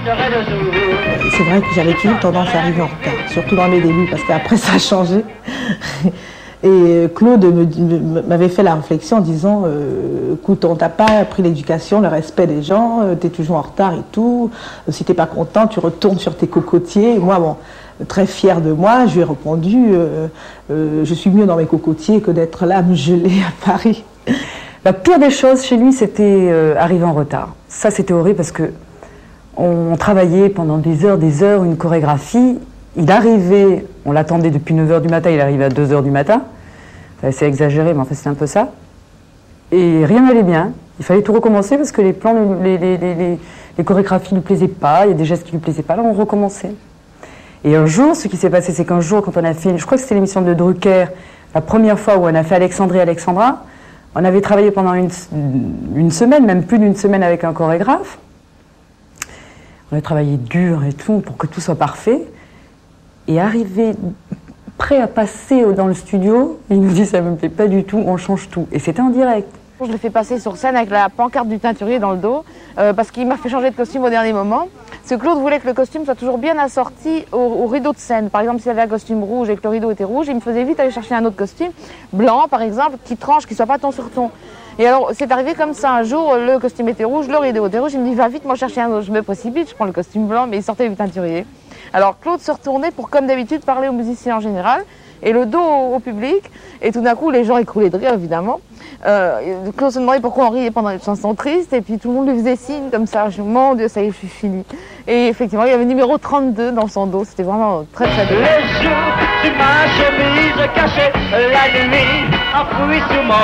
C'est vrai que j'avais toujours tendance à arriver en retard, surtout dans mes débuts, parce qu'après ça a changé. Et Claude m'avait fait la réflexion en disant écoute, on t'a pas appris l'éducation, le respect des gens, tu es toujours en retard et tout. Si t'es pas content, tu retournes sur tes cocotiers. Et moi, bon, très fière de moi, je lui ai répondu je suis mieux dans mes cocotiers que d'être là à me geler à Paris. La pire des choses chez lui, c'était arriver en retard. Ça, c'était horrible parce que on travaillait pendant des heures, une chorégraphie. Il arrivait, on l'attendait depuis 9h du matin, il arrivait à 2h du matin. C'est exagéré, mais en fait c'est un peu ça. Et rien n'allait bien. Il fallait tout recommencer parce que les plans, les chorégraphies ne lui plaisaient pas, il y a des gestes qui ne lui plaisaient pas, là on recommençait. Et un jour, ce qui s'est passé, c'est qu'un jour, quand on a fait, je crois que c'était l'émission de Drucker, la première fois où on a fait Alexandrie Alexandra, on avait travaillé pendant une semaine, même plus d'une semaine avec un chorégraphe. On a travaillé dur et tout pour que tout soit parfait. Et arrivé prêt à passer dans le studio, il nous dit ça me plaît pas du tout, on change tout. Et c'était en direct. Je l'ai fait passer sur scène avec la pancarte du teinturier dans le dos, parce qu'il m'a fait changer de costume au dernier moment. Parce que Claude voulait que le costume soit toujours bien assorti au rideau de scène. Par exemple, s'il avait un costume rouge et que le rideau était rouge, il me faisait vite aller chercher un autre costume, blanc par exemple, qui tranche, qui soit pas ton sur ton. Et alors, c'est arrivé comme ça, un jour, le costume était rouge, le rideau était rouge, il me dit, va vite m'en chercher un autre. Je me précipite, je prends le costume blanc, mais il sortait du teinturier. Alors Claude se retournait pour, comme d'habitude, parler aux musiciens en général, et le dos au public, et tout d'un coup, les gens écroulaient de rire, évidemment. Claude se demandait pourquoi on riait pendant une chanson triste, et puis tout le monde lui faisait signe comme ça, mon Dieu, ça y est, je suis finie. Et effectivement, il y avait le numéro 32 dans son dos, c'était vraiment très très beau. Les jours, tu ma chemise cachée, la nuit, enfouie sur mon